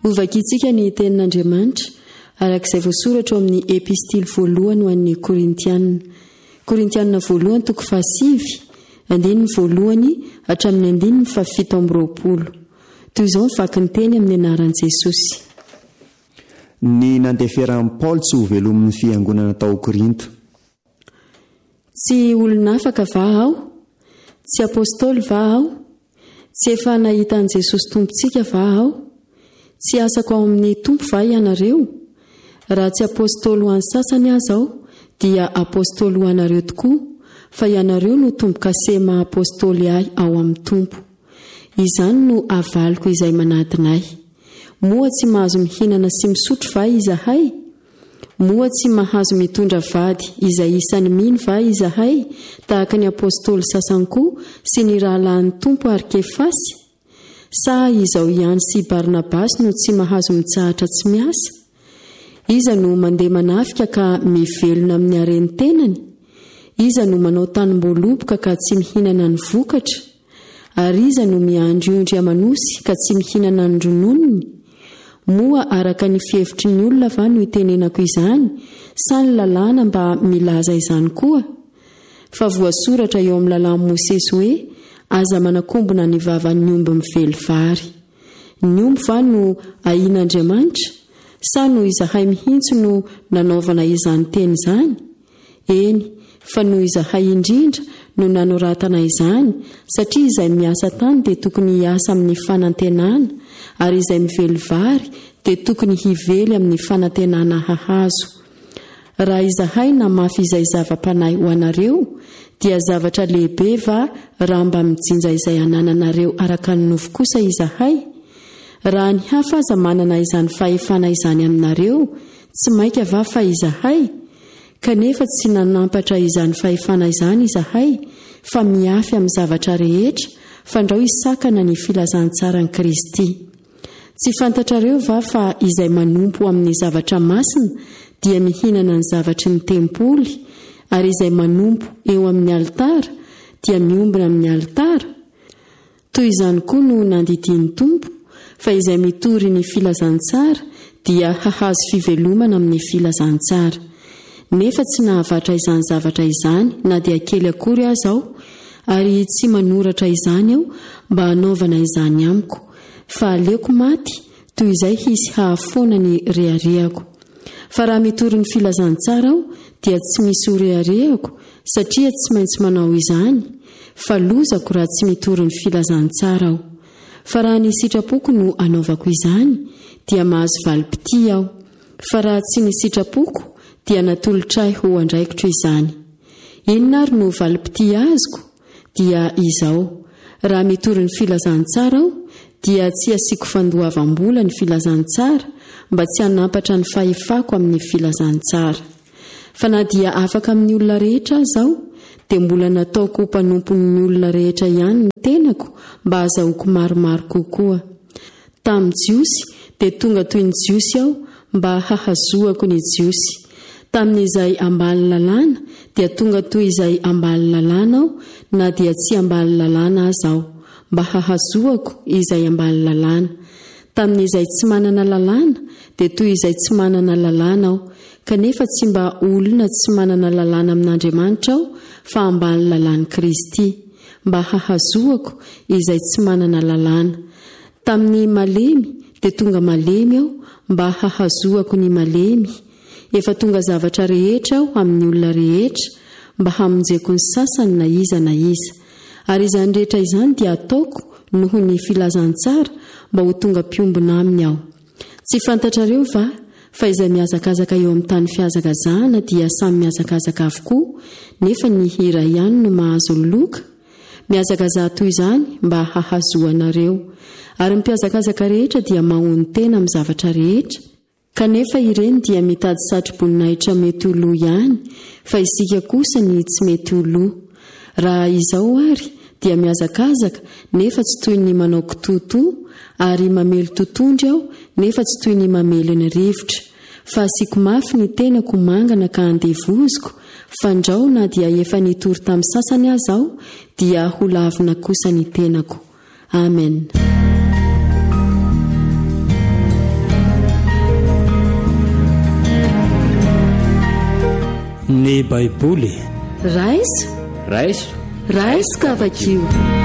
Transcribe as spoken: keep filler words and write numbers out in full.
Ovakitsika ny tenin'Andriamanitra arak'izay voasoratra ao amin'ny epistily voalohany ho an'ny Korintianina. Korintianina voalohany toko fahasivy, andininy voalohany hatramin'ny andininy fahafito amby roapolo. Toy izao mivaky ny teny amin'ny anaran'i Jesosy. Ny nandeferan'i Paoly tsy ho velomin'ny fiangonana tao Korinto. Tsy olona afaka va aho? Tsy apôstôly va aho? Tsy efa nahita an'i Jesosy tompontsika va aho? Tsy asako ao amin'ny tompo va ianareo? Raha tsy apôstôly ho an'ny sasany aza aho, dia apôstôly ho anareo tokoa, fa ianareo no tompo-kase maha-apôstôly ahy ao amin'ny tompo. Izany no avaliko izay manadinay. Moa tsy mahazo mihinana sy misotro va izahay? Moa tsy mahazo mitondra vady izay isany mino va izahay, tahaka ny apôstôly sasany koa sy ny rahalahin'ny tompo ary Kefasy? Sa izao ihany sy Barnabasy no tsy mahazo mitsahatra tsy miasa? Iza no mandeha manafika ka mivelona amin'ny hareni-tenany? Iza no manao tanim-boaloboka ka tsy mihinana ny vokatra? Ary iza no miandriondry amanosy ka tsy mihinana ny rononony? Moa araka ny fihevitry ny olona va no itenenako izany, sa ny lalàna mba milaza izany koa? Fa voasoratra eo amin'ny lalàn'i Mosesy hoe, aza manakombona ny vavan'ny omby mively vary. Ny omby va no ahian'Andriamanitra? Sa no izahay mihitsy no nanaovana izany teny izany? Eny, fa no izahay indrindra no nanoratana izany, satria izay miasa tany dia tokony hiasa amin'ny fanantenana, ary izay mively vary dia tokony hively amin'ny fanantenana hahazo. Raha izahay namafy izay zava-panahy ho anareo, dia zavatra lehibe va raha mba mijinja izay anananareo araka ny nofo kosa izahay? Raha ny hafa aza manana izany fahefana izany aminareo, tsy maika va fa izahay? Kanefa tsy nanampatra izany fahefana izany izahay, fa miafy amin'ny zavatra rehetra, fandrao isakana ny filazantsarany Kristy. Tsy fantatrareo va fa izay manompo amin'ny zavatra masina dia mihinana ny zavatry ny tempoly, ary izay manompo eo amin'ny alitara dia miombina amin'ny alitara? Toy izany koa no nandidian'ny tompo, fa izay mitory ny filazantsara dia hahazo fivelomana amin'ny filazantsara. Nefa tsy nahavatra izany zavatra izany na dia kely akory aza aho, ary tsy manoratra izany aho mba hanaovana izany amiko, fa aleoko maty toy izay hisy hahafoana ny rehareako. Fa raha mitory ny filazantsara aho dia tsy misy ho rehareako, satria tsy maintsy manao izany, fa lozako raha tsy mitory ny filazantsara aho. Fa raha ny sitrapoko no anaovako izany, dia mahazo valim-pity aho, fa raha tsy ny sitrapoko dia natolotra ho andraikitro izany. Inona ary no valim-pity azoko? Dia izao, raha mitory ny filazantsara aho, dia tsy asiako fandoavam-bola ny filazantsara, mba tsy hanampatra ny fahefako amin'ny filazantsara. Fa na dia afaka amin'ny olona rehetra azaho, dia mbola nataoko mpanompon'ny olona rehetra ihany ny tenako, mba azahoako maromaro kokoa. Tamin'ny jiosy dia tonga toy ny jiosy aho, mba hahazoako ny jiosy. Tamin'izay ambany lalàna dia tonga toy izay ambany lalàna aho, na dia tsy ambany lalàna aza aho, mba hahazoako izay ambany lalàna. Tamin'izay tsy manana lalàna dia toy izay tsy manana lalàna aho, kanefa tsy mba olona tsy manana lalàna amin'Andriamanitra aho, fa ambany lalàn'i Kristy, mba hahazoako izay tsy manana lalàna. Tamin'ny malemy dia tonga malemy aho, mba hahazoako ny malemy. Efa tonga zavatra rehetra aho amin'ny olona rehetra, mba hamonjeko ny sasany na iza na iza. Ary izany rehetra izany dia ataoko noho ny filazantsara, mba ho tonga piombona aminy aho. Tsy fantatrareo va fa izay miazakazaka eo amin'ny tany fiazakazahana dia samy miazakazaka avokoa, nefa ny hira ihany no mahazo ny loka? Miazakazaha toy izany mba hahazoanareo. Ary ny mpiazakazaka rehetra dia mahony tena amin'ny zavatra rehetra, kanefa ireny dia mitady satro-boninahitra mety ho lo ihany, fa isika kosa ny tsy mety ho lo. Raha izao ary dia miazakazaka nefa tsy toy ny manao kitoto, ary mamely totondry aho nefa tsy toy ny mamely ny rivotra. Fa asiako mafy ny tenako mangana ka andevoziko, fandrao na dia efa nitory tamin'ny sasany aza aho, dia ho lavina kosa ny tenako. Amen. ny baiboly raiso raiso raiso kavakio